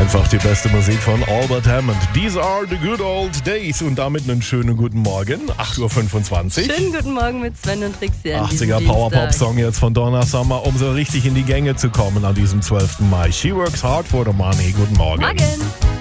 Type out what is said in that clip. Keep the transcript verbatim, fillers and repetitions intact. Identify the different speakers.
Speaker 1: Einfach die beste Musik von Albert Hammond. These are the good old days. Und damit einen schönen guten Morgen. acht Uhr fünfundzwanzig.
Speaker 2: Schönen guten Morgen mit Sven und Trixie.
Speaker 1: achtziger Powerpop-Song jetzt von Donna Summer, um so richtig in die Gänge zu kommen an diesem zwölften Mai. She works hard for the money. Guten Morgen.
Speaker 2: Morgen.